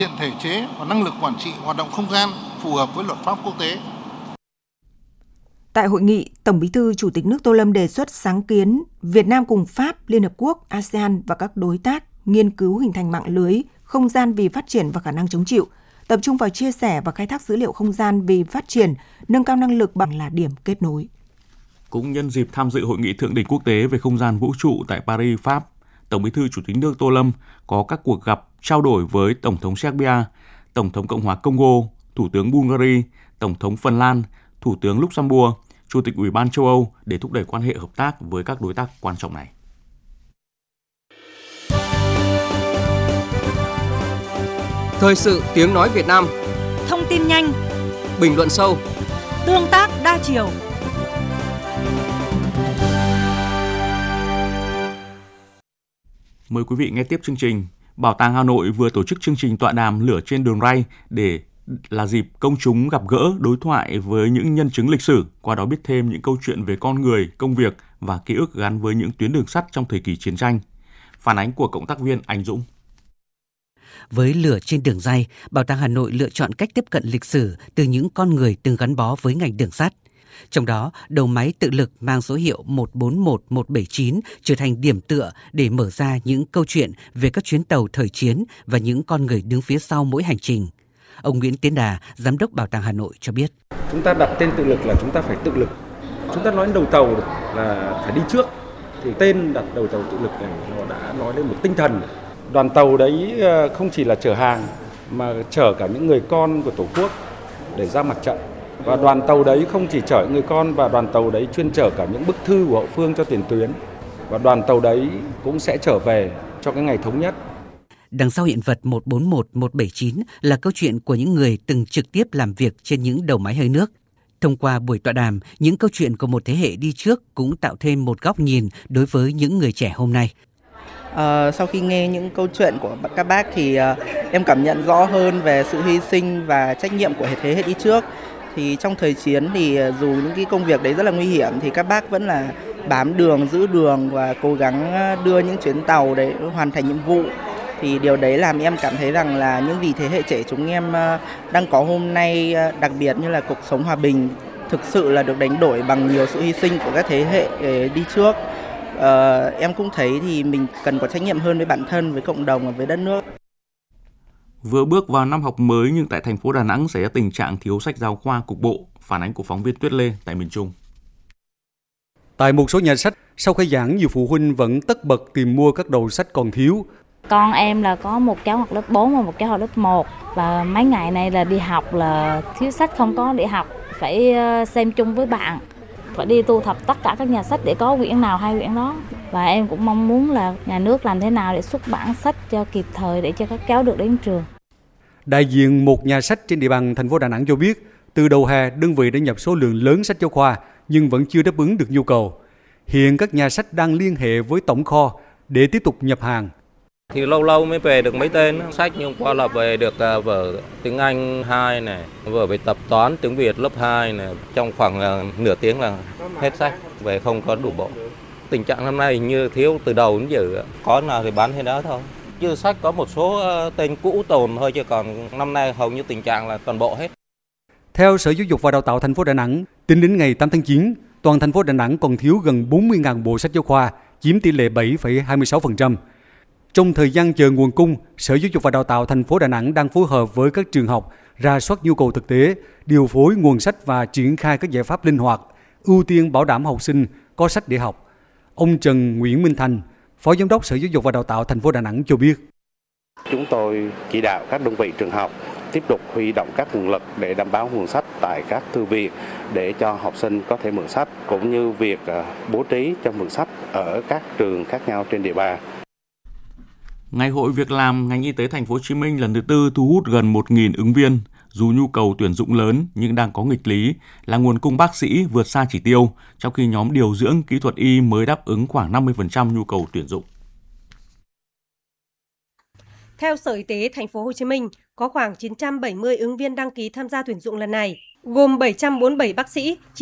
hiện thể chế và năng lực quản trị hoạt động không gian phù hợp với luật pháp quốc tế. Tại hội nghị, Tổng Bí thư Chủ tịch nước Tô Lâm đề xuất sáng kiến Việt Nam cùng Pháp, Liên Hợp Quốc, ASEAN và các đối tác nghiên cứu hình thành mạng lưới không gian vì phát triển và khả năng chống chịu, tập trung vào chia sẻ và khai thác dữ liệu không gian vì phát triển, nâng cao năng lực bằng là điểm kết nối. Cũng nhân dịp tham dự hội nghị thượng đỉnh quốc tế về không gian vũ trụ tại Paris, Pháp, Tổng Bí thư Chủ tịch nước Tô Lâm có các cuộc gặp trao đổi với Tổng thống Serbia, Tổng thống Cộng hòa Congo, Thủ tướng Bulgaria, Tổng thống Phần Lan, Thủ tướng Luxembourg, Chủ tịch Ủy ban châu Âu để thúc đẩy quan hệ hợp tác với các đối tác quan trọng này. Thời sự tiếng nói Việt Nam. Thông tin nhanh, bình luận sâu, tương tác đa chiều. Mời quý vị nghe tiếp chương trình. Bảo tàng Hà Nội vừa tổ chức chương trình tọa đàm Lửa trên đường ray để là dịp công chúng gặp gỡ, đối thoại với những nhân chứng lịch sử, qua đó biết thêm những câu chuyện về con người, công việc và ký ức gắn với những tuyến đường sắt trong thời kỳ chiến tranh. Phản ánh của cộng tác viên Anh Dũng. Với Lửa trên đường ray, Bảo tàng Hà Nội lựa chọn cách tiếp cận lịch sử từ những con người từng gắn bó với ngành đường sắt. Trong đó, đầu máy tự lực mang số hiệu 141179 trở thành điểm tựa để mở ra những câu chuyện về các chuyến tàu thời chiến và những con người đứng phía sau mỗi hành trình. Ông Nguyễn Tiến Đà, Giám đốc Bảo tàng Hà Nội cho biết. Chúng ta đặt tên tự lực là chúng ta phải tự lực. Chúng ta nói đến đầu tàu là phải đi trước. Thì tên đặt đầu tàu tự lực này nó đã nói lên một tinh thần. Đoàn tàu đấy không chỉ là chở hàng mà chở cả những người con của Tổ quốc để ra mặt trận. Và đoàn tàu đấy không chỉ chở người con, và đoàn tàu đấy chuyên chở cả những bức thư của hậu phương cho tiền tuyến. Và đoàn tàu đấy cũng sẽ trở về cho cái ngày thống nhất. Đằng sau hiện vật 141179 là câu chuyện của những người từng trực tiếp làm việc trên những đầu máy hơi nước. Thông qua buổi tọa đàm, những câu chuyện của một thế hệ đi trước cũng tạo thêm một góc nhìn đối với những người trẻ hôm nay. Sau khi nghe những câu chuyện của các bác thì em cảm nhận rõ hơn về sự hy sinh và trách nhiệm của thế hệ đi trước. Thì trong thời chiến thì dù những cái công việc đấy rất là nguy hiểm thì các bác vẫn là bám đường, giữ đường và cố gắng đưa những chuyến tàu để hoàn thành nhiệm vụ. Thì điều đấy làm em cảm thấy rằng là những vị thế hệ trẻ chúng em đang có hôm nay, đặc biệt như là cuộc sống hòa bình, thực sự là được đánh đổi bằng nhiều sự hy sinh của các thế hệ đi trước. Em cũng thấy thì mình cần có trách nhiệm hơn với bản thân, với cộng đồng và với đất nước. Vừa bước vào năm học mới nhưng tại thành phố Đà Nẵng xảy ra tình trạng thiếu sách giáo khoa cục bộ. Phản ánh của phóng viên Tuyết Lê tại miền Trung. Tại một số nhà sách, sau khai giảng, nhiều phụ huynh vẫn tất bật tìm mua các đầu sách còn thiếu. Con em là có một cháu học lớp 4 và một cháu học lớp 1. Và mấy ngày nay là đi học là thiếu sách không có để học, phải xem chung với bạn. Phải đi thu thập tất cả các nhà sách để có quyển nào hay quyển đó. Và em cũng mong muốn là nhà nước làm thế nào để xuất bản sách cho kịp thời để cho các cháu được đến trường. Đại diện một nhà sách trên địa bàn thành phố Đà Nẵng cho biết, từ đầu hè đơn vị đã nhập số lượng lớn sách giáo khoa nhưng vẫn chưa đáp ứng được nhu cầu. Hiện các nhà sách đang liên hệ với tổng kho để tiếp tục nhập hàng. Thì lâu lâu mới về được mấy tên sách, nhưng qua là về được vở tiếng Anh 2 này, vở về tập toán tiếng Việt lớp 2 này, trong khoảng nửa tiếng là hết sách, về không có đủ bộ. Tình trạng năm nay như thiếu từ đầu đến giờ, có nào thì bán hết đó thôi. Chứ sách có một số tên cũ tồn thôi, chứ còn năm nay hầu như tình trạng là toàn bộ hết. Theo Sở Giáo dục và Đào tạo thành phố Đà Nẵng, tính đến ngày 8 tháng 9, toàn thành phố Đà Nẵng còn thiếu gần 40.000 bộ sách giáo khoa, chiếm tỷ lệ 7,26%. Trong thời gian chờ nguồn cung, Sở Giáo dục và Đào tạo thành phố Đà Nẵng đang phối hợp với các trường học rà soát nhu cầu thực tế, điều phối nguồn sách và triển khai các giải pháp linh hoạt, ưu tiên bảo đảm học sinh có sách để học. Ông Trần Nguyễn Minh Thành, Phó Giám đốc Sở Giáo dục và Đào tạo thành phố Đà Nẵng cho biết. Chúng tôi chỉ đạo các đơn vị trường học tiếp tục huy động các nguồn lực để đảm bảo nguồn sách tại các thư viện để cho học sinh có thể mượn sách, cũng như việc bố trí cho mượn sách ở các trường khác nhau trên địa bàn. Ngày hội việc làm ngành y tế thành phố Hồ Chí Minh lần thứ 4 thu hút gần 1.000 ứng viên. Dù nhu cầu tuyển dụng lớn nhưng đang có nghịch lý là nguồn cung bác sĩ vượt xa chỉ tiêu, trong khi nhóm điều dưỡng kỹ thuật y mới đáp ứng khoảng 50% nhu cầu tuyển dụng. Theo Sở Y tế thành phố Hồ Chí Minh, có khoảng 970 ứng viên đăng ký tham gia tuyển dụng lần này, gồm 747 bác sĩ,